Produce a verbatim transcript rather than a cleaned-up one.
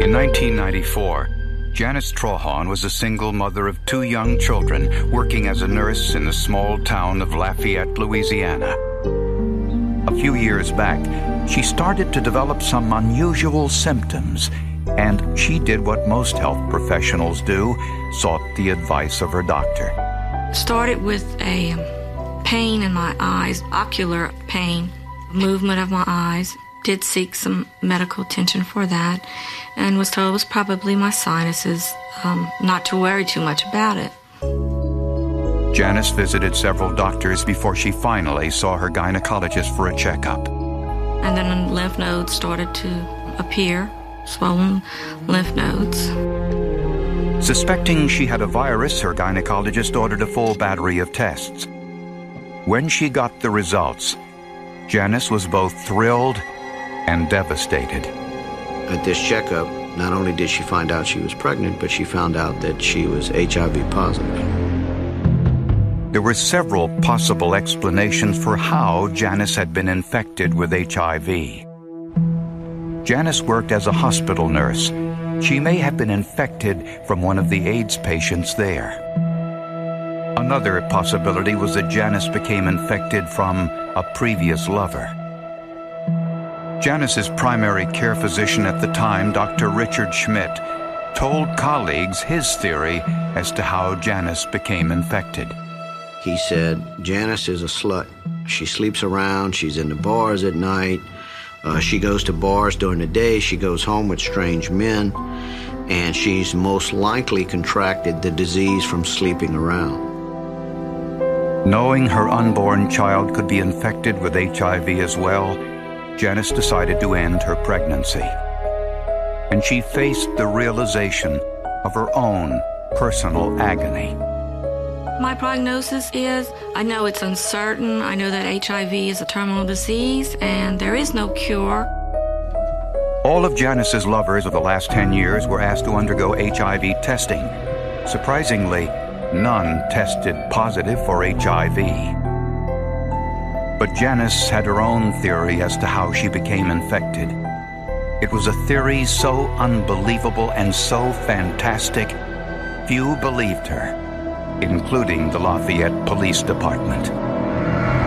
In nineteen ninety-four, Janice Trahan was a single mother of two young children working as a nurse in the small town of Lafayette, Louisiana. A few years back, she started to develop some unusual symptoms, and she did what most health professionals do, sought the advice of her doctor. Started with a pain in my eyes, ocular pain, movement of my eyes. Did seek some medical attention for that, and was told it was probably my sinuses, um, not to worry too much about it. Janice visited several doctors before she finally saw her gynecologist for a checkup. And then lymph nodes started to appear, swollen lymph nodes. Suspecting she had a virus, her gynecologist ordered a full battery of tests. When she got the results, Janice was both thrilled and devastated. At this checkup, not only did she find out she was pregnant, but she found out that she was H I V positive. There were several possible explanations for how Janice had been infected with H I V. Janice worked as a hospital nurse. She may have been infected from one of the AIDS patients there. Another possibility was that Janice became infected from a previous lover. Janice's primary care physician at the time, Doctor Richard Schmidt, told colleagues his theory as to how Janice became infected. He said, Janice is a slut. She sleeps around, she's in the bars at night, uh, she goes to bars during the day, she goes home with strange men, and she's most likely contracted the disease from sleeping around. Knowing her unborn child could be infected with H I V as well, Janice decided to end her pregnancy. And she faced the realization of her own personal agony. My prognosis is, I know it's uncertain. I know that H I V is a terminal disease and there is no cure. All of Janice's lovers of the last ten years were asked to undergo H I V testing. Surprisingly, none tested positive for H I V. But Janice had her own theory as to how she became infected. It was a theory so unbelievable and so fantastic, few believed her, including the Lafayette Police Department.